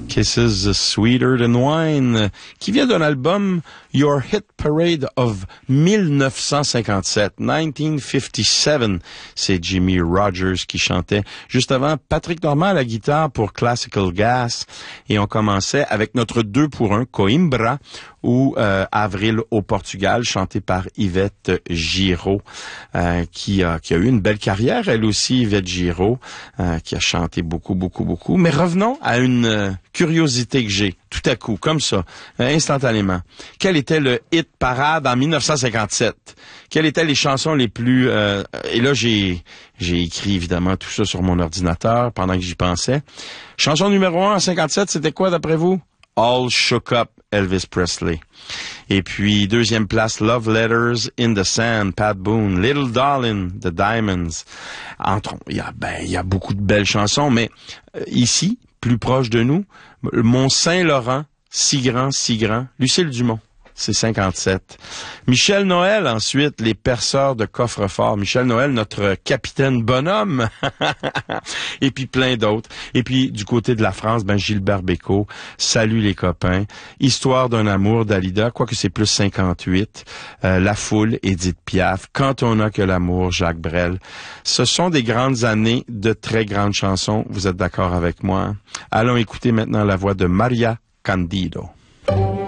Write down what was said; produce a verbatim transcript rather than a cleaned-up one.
Kisses Sweeter Than Wine, qui vient d'un album Your Hit Parade of dix-neuf cent cinquante-sept, dix-neuf cinquante-sept. C'est Jimmy Rogers qui chantait. Juste avant, Patrick Normand à la guitare pour Classical Gas. Et on commençait avec notre deux pour un, Coimbra, ou euh, Avril au Portugal, chanté par Yvette Giraud, euh, qui a qui a eu une belle carrière, elle aussi, Yvette Giraud, euh, qui a chanté beaucoup, beaucoup, beaucoup. Mais revenons à une euh, curiosité que j'ai, tout à coup, comme ça, euh, instantanément. Quel était le hit parade en dix-neuf cent cinquante-sept? Quelles étaient les chansons les plus... Euh, et là, j'ai j'ai écrit évidemment tout ça sur mon ordinateur pendant que j'y pensais. Chanson numéro un en cinquante-sept, c'était quoi d'après vous? All Shook Up, Elvis Presley. Et puis, deuxième place, Love Letters in the Sand, Pat Boone. Little Darling, The Diamonds. Entre, il y a, ben, il y a beaucoup de belles chansons, mais euh, ici, plus proche de nous, Mont-Saint-Laurent, si grand, si grand, Lucille Dumont. C'est cinquante-sept. Michel Noël, ensuite, les perceurs de coffre-fort. Michel Noël, notre capitaine bonhomme. Et puis plein d'autres. Et puis, du côté de la France, ben Gilbert Bécaud, Salut les copains, Histoire d'un amour d'Alida, quoique c'est plus cinquante-huit. Euh, La foule, Édith Piaf, Quand on n'a que l'amour, Jacques Brel. Ce sont des grandes années de très grandes chansons. Vous êtes d'accord avec moi? Allons écouter maintenant la voix de Maria Candido.